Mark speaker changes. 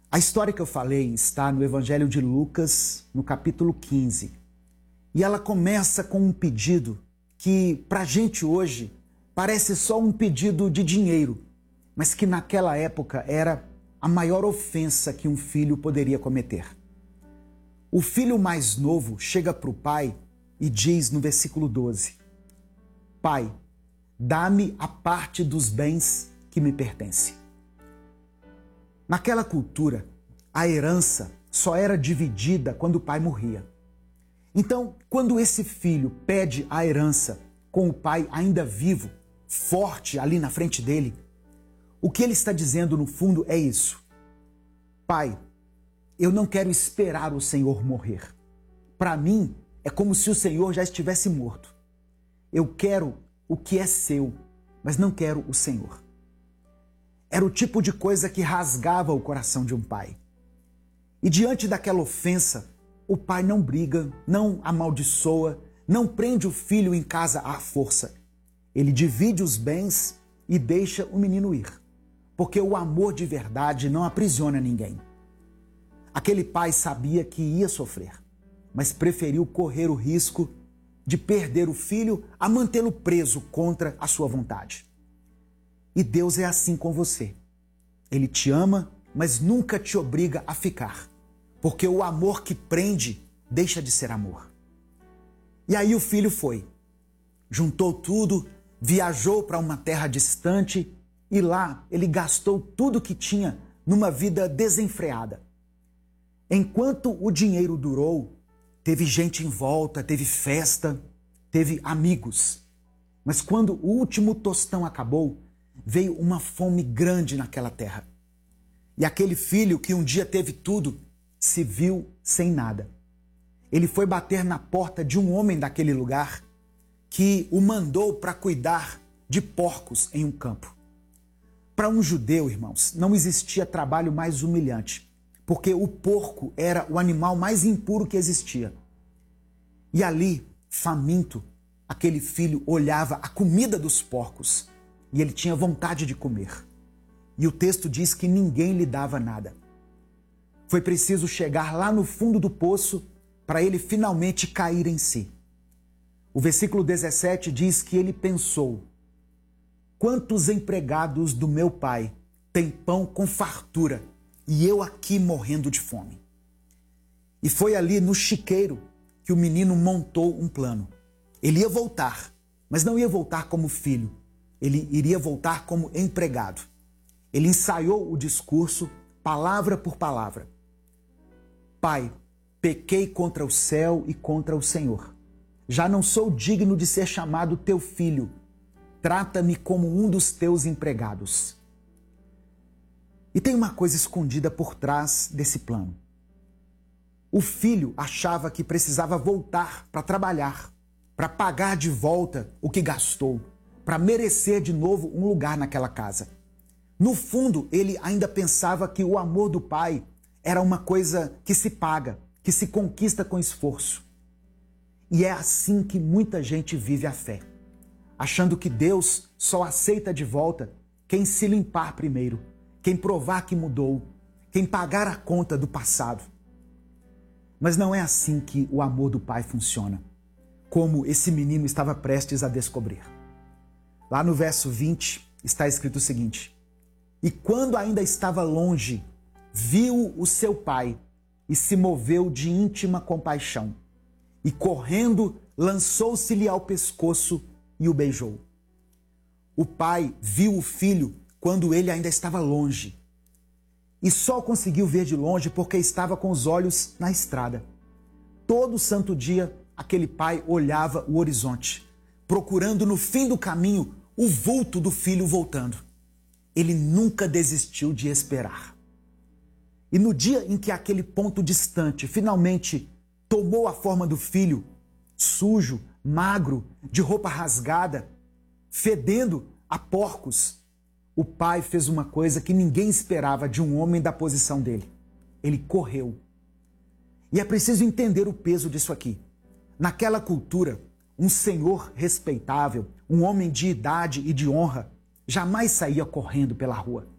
Speaker 1: A história que eu falei está no Evangelho de Lucas, no capítulo 15. E ela começa com um pedido que, para a gente hoje, parece só um pedido de dinheiro, mas que naquela época era a maior ofensa que um filho poderia cometer. O filho mais novo chega para o pai e diz no versículo 12: Pai, dá-me a parte dos bens que me pertence. Naquela cultura, a herança só era dividida quando o pai morria. Então, quando esse filho pede a herança com o pai ainda vivo, forte ali na frente dele, o que ele está dizendo no fundo é isso: Pai, eu não quero esperar o Senhor morrer. Para mim, é como se o Senhor já estivesse morto. Eu quero o que é seu, mas não quero o Senhor. Era o tipo de coisa que rasgava o coração de um pai. E diante daquela ofensa, o pai não briga, não amaldiçoa, não prende o filho em casa à força. Ele divide os bens e deixa o menino ir, porque o amor de verdade não aprisiona ninguém. Aquele pai sabia que ia sofrer, mas preferiu correr o risco de perder o filho a mantê-lo preso contra a sua vontade. E Deus é assim com você. Ele te ama, mas nunca te obriga a ficar, porque o amor que prende deixa de ser amor. E aí o filho foi, juntou tudo, viajou para uma terra distante e lá ele gastou tudo que tinha numa vida desenfreada. Enquanto o dinheiro durou, teve gente em volta, teve festa, teve amigos. Mas quando o último tostão acabou, veio uma fome grande naquela terra. E aquele filho que um dia teve tudo, se viu sem nada. Ele foi bater na porta de um homem daquele lugar que o mandou para cuidar de porcos em um campo. Para um judeu, irmãos, não existia trabalho mais humilhante, porque o porco era o animal mais impuro que existia. E ali, faminto, aquele filho olhava a comida dos porcos e ele tinha vontade de comer. E o texto diz que ninguém lhe dava nada. Foi preciso chegar lá no fundo do poço para ele finalmente cair em si. O versículo 17 diz que ele pensou: quantos empregados do meu pai têm pão com fartura e eu aqui morrendo de fome? E foi ali no chiqueiro que o menino montou um plano. Ele ia voltar, mas não ia voltar como filho. Ele iria voltar como empregado. Ele ensaiou o discurso, palavra por palavra. Pai, pequei contra o céu e contra o Senhor. Já não sou digno de ser chamado teu filho. Trata-me como um dos teus empregados. E tem uma coisa escondida por trás desse plano. O filho achava que precisava voltar para trabalhar, para pagar de volta o que gastou, para merecer de novo um lugar naquela casa. No fundo, ele ainda pensava que o amor do pai era uma coisa que se paga, que se conquista com esforço. E é assim que muita gente vive a fé, achando que Deus só aceita de volta quem se limpar primeiro, quem provar que mudou, quem pagar a conta do passado. Mas não é assim que o amor do pai funciona, como esse menino estava prestes a descobrir. Lá no verso 20 está escrito o seguinte: e quando ainda estava longe, viu o seu pai e se moveu de íntima compaixão. E correndo, lançou-se-lhe ao pescoço e o beijou. O pai viu o filho quando ele ainda estava longe. E só conseguiu ver de longe porque estava com os olhos na estrada. Todo santo dia, aquele pai olhava o horizonte, procurando no fim do caminho o vulto do filho voltando. Ele nunca desistiu de esperar. E no dia em que aquele ponto distante finalmente tomou a forma do filho, sujo, magro, de roupa rasgada, fedendo a porcos, o pai fez uma coisa que ninguém esperava de um homem da posição dele. Ele correu. E é preciso entender o peso disso aqui. Naquela cultura, um senhor respeitável, um homem de idade e de honra, jamais saía correndo pela rua.